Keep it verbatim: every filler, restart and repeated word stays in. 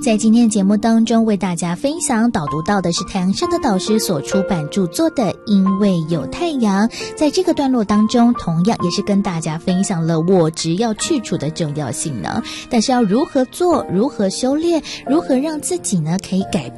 在今天节目当中为大家分享导读到的是太阳升的导师所出版著作的《因为有太阳》。在这个段落当中，同样也是跟大家分享了我执要去除的重要性呢。但是要如何做，如何修炼，如何让自己呢可以改变